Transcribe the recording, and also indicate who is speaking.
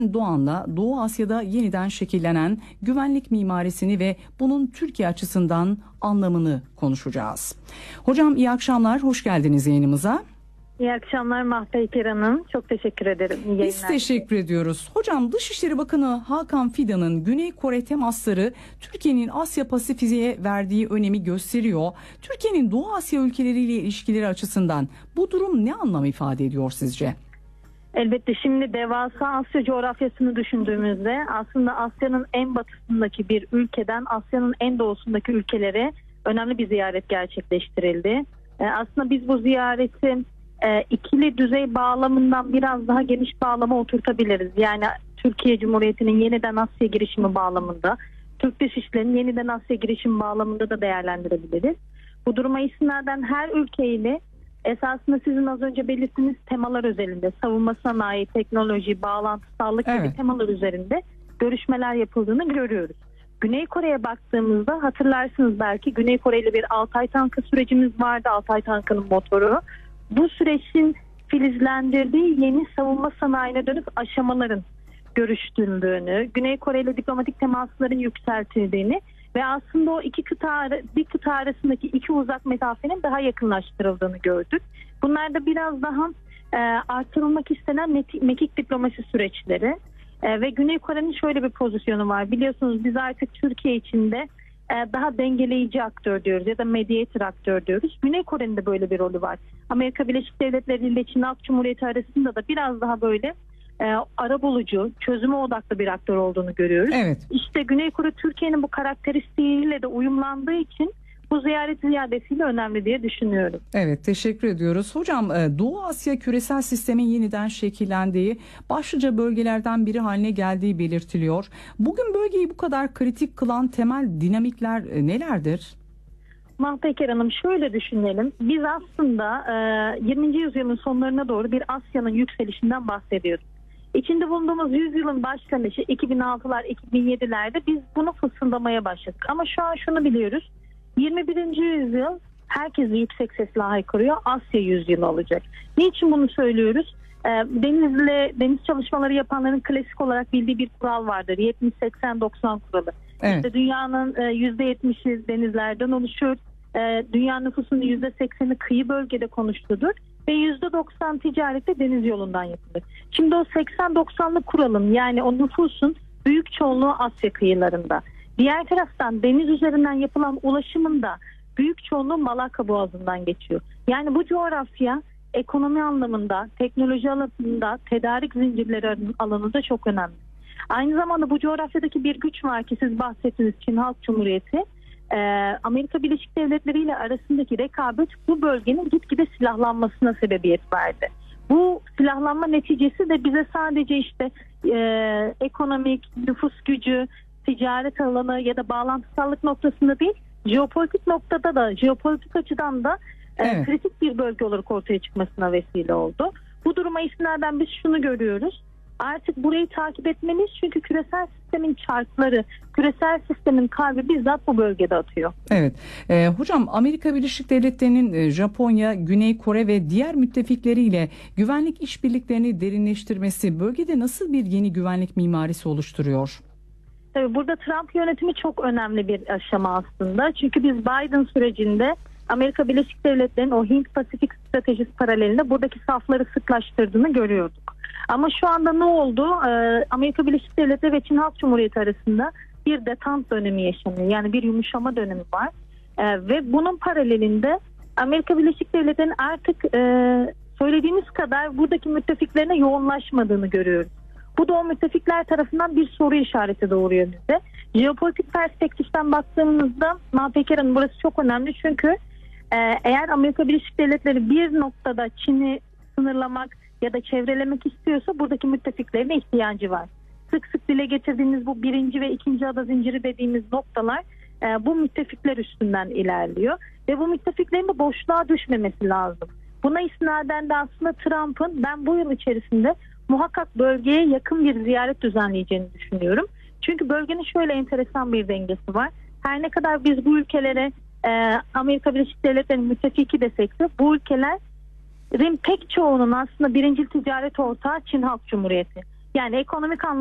Speaker 1: Doğan'la Doğu Asya'da yeniden şekillenen güvenlik mimarisini ve bunun Türkiye açısından anlamını konuşacağız. Hocam iyi akşamlar, hoş geldiniz yayınımıza.
Speaker 2: İyi akşamlar Mahpeyker Hanım. Çok teşekkür ederim.
Speaker 1: Biz teşekkür ediyoruz. Hocam Dışişleri Bakanı Hakan Fidan'ın Güney Kore temasları Türkiye'nin Asya Pasifik'e verdiği önemi gösteriyor. Türkiye'nin Doğu Asya ülkeleriyle ilişkileri açısından bu durum ne anlam ifade ediyor sizce?
Speaker 2: Elbette şimdi devasa Asya coğrafyasını düşündüğümüzde aslında Asya'nın en batısındaki bir ülkeden Asya'nın en doğusundaki ülkelere önemli bir ziyaret gerçekleştirildi. Aslında biz bu ziyareti ikili düzey bağlamından biraz daha geniş bağlama oturtabiliriz. Yani Türkiye Cumhuriyeti'nin yeniden Asya girişimi bağlamında, Türk Dışişleri'nin yeniden Asya girişimi bağlamında da değerlendirebiliriz. Bu duruma istinaden her ülkeyle esasında sizin az önce belirttiğiniz temalar özelinde, savunma sanayi, teknoloji, bağlantısallık gibi temalar üzerinde görüşmeler yapıldığını görüyoruz. Güney Kore'ye baktığımızda hatırlarsınız belki Güney Kore ile bir Altay tankı sürecimiz vardı. Altay tankının motoru. Bu sürecin filizlendirdiği yeni savunma sanayine dönük aşamaların görüştürüldüğünü, Güney Kore ile diplomatik temasların yükseltildiğini ve aslında o bir kıta arasındaki iki uzak mesafenin daha yakınlaştırıldığını gördük. Bunlar da biraz daha artırılmak istenen mekik diplomasi süreçleri ve Güney Kore'nin şöyle bir pozisyonu var. Biliyorsunuz biz artık Türkiye içinde daha dengeleyici aktör diyoruz ya da mediator aktör diyoruz. Güney Kore'nin de böyle bir rolü var. Amerika Birleşik Devletleri ile Çin Halk Cumhuriyeti arasında da biraz daha böyle arabulucu, çözüme odaklı bir aktör olduğunu görüyoruz.
Speaker 1: Evet.
Speaker 2: İşte Güney Kore Türkiye'nin bu karakteristiğiyle de uyumlandığı için bu ziyaret ziyadesiyle önemli diye düşünüyorum.
Speaker 1: Evet, teşekkür ediyoruz. Hocam Doğu Asya küresel sistemin yeniden şekillendiği, başlıca bölgelerden biri haline geldiği belirtiliyor. Bugün bölgeyi bu kadar kritik kılan temel dinamikler nelerdir?
Speaker 2: Mahpeyker Hanım şöyle düşünelim. Biz aslında 20. yüzyılın sonlarına doğru bir Asya'nın yükselişinden bahsediyoruz. İçinde bulunduğumuz yüzyılın başlangıcı 2006'lar, 2007'lerde biz bunu fısıldamaya başladık. Ama şu an şunu biliyoruz. 21. yüzyıl herkesi yüksek sesle haykırıyor. Asya yüzyılı olacak. Niçin bunu söylüyoruz? Deniz çalışmaları yapanların klasik olarak bildiği bir kural vardır. 70-80-90 kuralı.
Speaker 1: Evet.
Speaker 2: İşte dünyanın %70'i denizlerden oluşur. Dünya nüfusunun %80'i kıyı bölgede konuştuğudur. Ve %90 ticarette deniz yolundan yapılır. Şimdi o 80-90'lık kuralın yani o nüfusun büyük çoğunluğu Asya kıyılarında. Diğer taraftan deniz üzerinden yapılan ulaşımın da büyük çoğunluğu Malakka Boğazı'ndan geçiyor. Yani bu coğrafya ekonomi anlamında, teknoloji alanında, tedarik zincirleri alanında çok önemli. Aynı zamanda bu coğrafyadaki bir güç var ki siz bahsettiniz Çin Halk Cumhuriyeti. Amerika Birleşik Devletleri ile arasındaki rekabet bu bölgenin gitgide silahlanmasına sebebiyet verdi. Bu silahlanma neticesi de bize sadece işte ekonomik, nüfus gücü, ticaret alanı ya da bağlantısallık noktasında değil, jeopolitik noktada da, jeopolitik açıdan da kritik bir bölge olarak ortaya çıkmasına vesile oldu. Bu duruma istinaden biz şunu görüyoruz. Artık burayı takip etmeliyiz çünkü küresel sistemin çarkları, küresel sistemin kalbi bizzat bu bölgede atıyor.
Speaker 1: Evet. Hocam Amerika Birleşik Devletleri'nin Japonya, Güney Kore ve diğer müttefikleriyle güvenlik işbirliklerini derinleştirmesi bölgede nasıl bir yeni güvenlik mimarisi oluşturuyor?
Speaker 2: Tabii burada Trump yönetimi çok önemli bir aşama aslında. Çünkü biz Biden sürecinde Amerika Birleşik Devletleri'nin o Hint-Pasifik stratejisi paralelinde buradaki safları sıklaştırdığını görüyorduk. Ama şu anda ne oldu? Amerika Birleşik Devletleri ve Çin Halk Cumhuriyeti arasında bir detant dönemi yaşanıyor. Yani bir yumuşama dönemi var. Ve bunun paralelinde Amerika Birleşik Devletleri'nin artık söylediğimiz kadar buradaki müttefiklerine yoğunlaşmadığını görüyoruz. Bu da o müttefikler tarafından bir soru işareti doğuruyor bize. Jeopolitik perspektiften baktığımızda Mahpeyker Hanım burası çok önemli çünkü eğer Amerika Birleşik Devletleri bir noktada Çin'i sınırlamak ya da çevrelemek istiyorsa buradaki müttefiklerine ihtiyacı var. Sık sık dile getirdiğimiz bu birinci ve ikinci ada zinciri dediğimiz noktalar bu müttefikler üstünden ilerliyor. Ve bu müttefiklerin de boşluğa düşmemesi lazım. Buna istinaden de aslında Trump'ın ben bu yıl içerisinde muhakkak bölgeye yakın bir ziyaret düzenleyeceğini düşünüyorum. Çünkü bölgenin şöyle enteresan bir dengesi var. Her ne kadar biz bu ülkelere Amerika Birleşik Devletleri'nin müttefiki desek de bu ülkelerin pek çoğunun aslında birincil ticaret ortağı Çin Halk Cumhuriyeti. Yani ekonomik